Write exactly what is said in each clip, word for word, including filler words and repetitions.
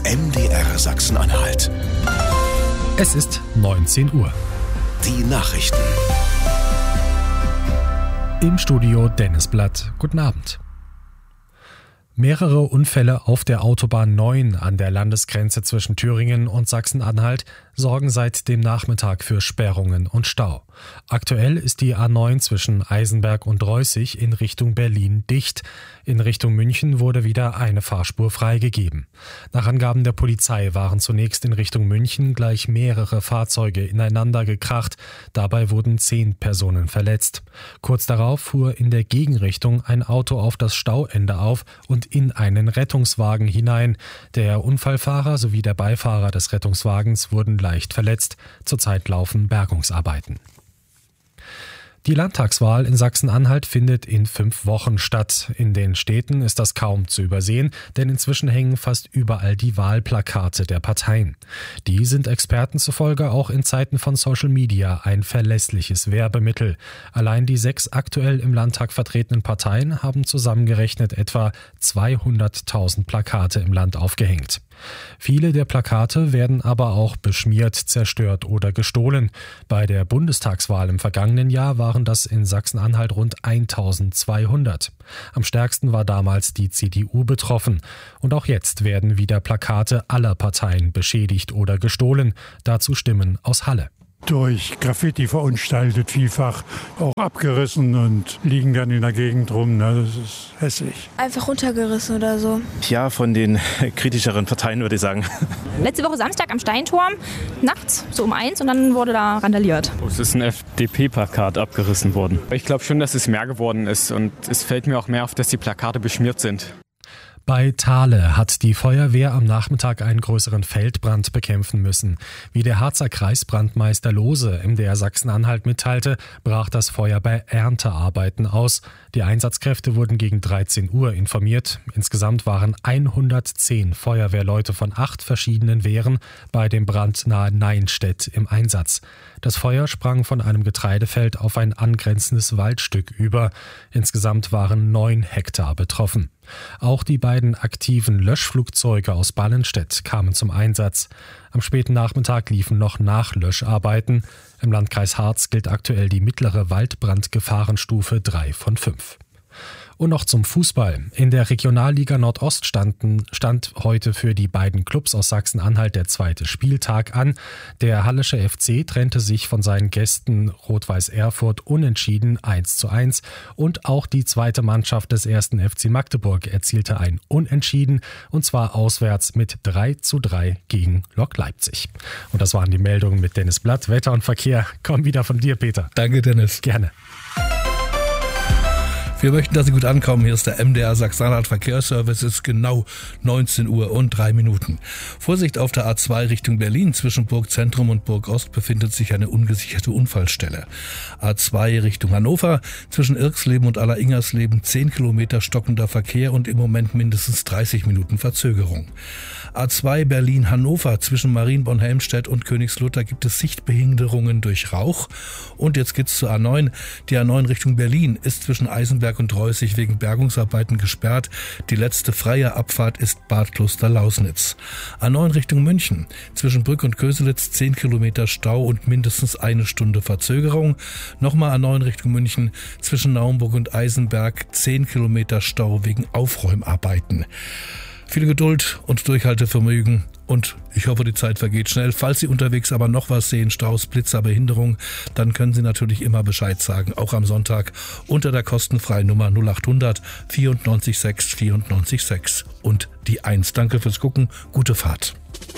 M D R Sachsen-Anhalt. Es ist neunzehn Uhr. Die Nachrichten. Im Studio Dennis Blatt. Guten Abend. Mehrere Unfälle auf der Autobahn neun an der Landesgrenze zwischen Thüringen und Sachsen-Anhalt sorgen seit dem Nachmittag für Sperrungen und Stau. Aktuell ist die A neun zwischen Eisenberg und Reußig in Richtung Berlin dicht. In Richtung München wurde wieder eine Fahrspur freigegeben. Nach Angaben der Polizei waren zunächst in Richtung München gleich mehrere Fahrzeuge ineinander gekracht. Dabei wurden zehn Personen verletzt. Kurz darauf fuhr in der Gegenrichtung ein Auto auf das Stauende auf und in einen Rettungswagen hinein. Der Unfallfahrer sowie der Beifahrer des Rettungswagens wurden leicht verletzt. Zurzeit laufen Bergungsarbeiten. Die Landtagswahl in Sachsen-Anhalt findet in fünf Wochen statt. In den Städten ist das kaum zu übersehen, denn inzwischen hängen fast überall die Wahlplakate der Parteien. Die sind Experten zufolge auch in Zeiten von Social Media ein verlässliches Werbemittel. Allein die sechs aktuell im Landtag vertretenen Parteien haben zusammengerechnet etwa zweihunderttausend Plakate im Land aufgehängt. Viele der Plakate werden aber auch beschmiert, zerstört oder gestohlen. Bei der Bundestagswahl im vergangenen Jahr waren das in Sachsen-Anhalt rund eintausendzweihundert. Am stärksten war damals die C D U betroffen. Und auch jetzt werden wieder Plakate aller Parteien beschädigt oder gestohlen. Dazu Stimmen aus Halle. Durch Graffiti verunstaltet, vielfach auch abgerissen und liegen dann in der Gegend rum. Das ist hässlich. Einfach runtergerissen oder so. Ja, von den kritischeren Parteien würde ich sagen. Letzte Woche Samstag am Steinturm, nachts, so um eins, und dann wurde da randaliert. Es ist ein F D P-Plakat abgerissen worden. Ich glaube schon, dass es mehr geworden ist, und es fällt mir auch mehr auf, dass die Plakate beschmiert sind. Bei Thale hat die Feuerwehr am Nachmittag einen größeren Feldbrand bekämpfen müssen. Wie der Harzer Kreisbrandmeister Lohse M D R Sachsen-Anhalt mitteilte, brach das Feuer bei Erntearbeiten aus. Die Einsatzkräfte wurden gegen dreizehn Uhr informiert. Insgesamt waren hundertzehn Feuerwehrleute von acht verschiedenen Wehren bei dem Brand nahe Neinstedt im Einsatz. Das Feuer sprang von einem Getreidefeld auf ein angrenzendes Waldstück über. Insgesamt waren neun Hektar betroffen. Auch die beiden aktiven Löschflugzeuge aus Ballenstedt kamen zum Einsatz. Am späten Nachmittag liefen noch Nachlöscharbeiten. Im Landkreis Harz gilt aktuell die mittlere Waldbrandgefahrenstufe drei von fünf. Und noch zum Fußball. In der Regionalliga Nordost standen, stand heute für die beiden Clubs aus Sachsen-Anhalt der zweite Spieltag an. Der Hallische F C trennte sich von seinen Gästen Rot-Weiß Erfurt unentschieden eins zu eins. Und auch die zweite Mannschaft des ersten F C Magdeburg erzielte ein Unentschieden, und zwar auswärts mit drei zu drei gegen Lok Leipzig. Und das waren die Meldungen mit Dennis Blatt. Wetter und Verkehr kommen wieder von dir, Peter. Danke, Dennis. Gerne. Wir möchten, dass Sie gut ankommen. Hier ist der M D R Sachsen-Anhalt Verkehrsservice. Es ist genau neunzehn Uhr und drei Minuten. Vorsicht auf der A zwei Richtung Berlin. Zwischen Burgzentrum und Burgost befindet sich eine ungesicherte Unfallstelle. A zwei Richtung Hannover. Zwischen Irksleben und Alleringers-Leben zehn Kilometer stockender Verkehr und im Moment mindestens dreißig Minuten Verzögerung. A zwei Berlin-Hannover. Zwischen Marienborn-Helmstedt und Königslutter gibt es Sichtbehinderungen durch Rauch. Und jetzt geht's zur A neun. Die A neun Richtung Berlin ist zwischen Eisenberg und Reußig wegen Bergungsarbeiten gesperrt. Die letzte freie Abfahrt ist Bad Kloster-Lausnitz. A neun Richtung München. Zwischen Brück und Köselitz zehn Kilometer Stau und mindestens eine Stunde Verzögerung. Nochmal A neun Richtung München. Zwischen Naumburg und Eisenberg zehn Kilometer Stau wegen Aufräumarbeiten. Viel Geduld und Durchhaltevermögen, und ich hoffe, die Zeit vergeht schnell. Falls Sie unterwegs aber noch was sehen, Staus, Blitzer, Behinderung, dann können Sie natürlich immer Bescheid sagen, auch am Sonntag unter der kostenfreien Nummer null acht hundert vierundneunzig sechs vierundneunzig sechs und die eins. Danke fürs Gucken, gute Fahrt.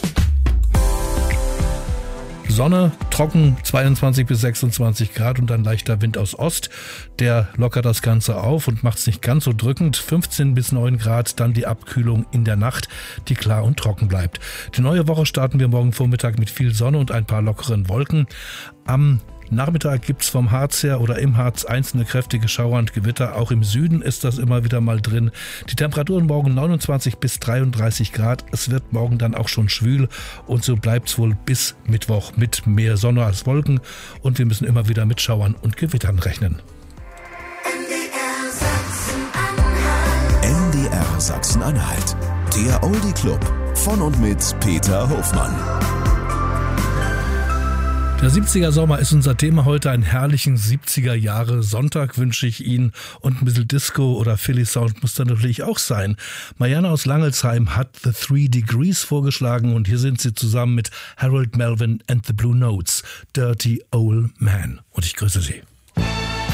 Sonne, trocken, zweiundzwanzig bis sechsundzwanzig Grad und ein leichter Wind aus Ost. Der lockert das Ganze auf und macht es nicht ganz so drückend. fünfzehn bis neun Grad, dann die Abkühlung in der Nacht, die klar und trocken bleibt. Die neue Woche starten wir morgen Vormittag mit viel Sonne und ein paar lockeren Wolken. Am Nachmittag gibt's vom Harz her oder im Harz einzelne kräftige Schauer und Gewitter. Auch im Süden ist das immer wieder mal drin. Die Temperaturen morgen neunundzwanzig bis dreiunddreißig Grad. Es wird morgen dann auch schon schwül und so bleibt's wohl bis Mittwoch mit mehr Sonne als Wolken. Und wir müssen immer wieder mit Schauern und Gewittern rechnen. M D R Sachsen-Anhalt. Der Oldie Club Von und mit Peter Hofmann. Der siebziger Sommer ist unser Thema heute. Einen herrlichen siebziger Jahre Sonntag wünsche ich Ihnen. Und ein bisschen Disco oder Philly Sound muss da natürlich auch sein. Marianne aus Langelsheim hat The Three Degrees vorgeschlagen und hier sind sie zusammen mit Harold Melvin and the Blue Notes. Dirty Old Man. Und ich grüße Sie.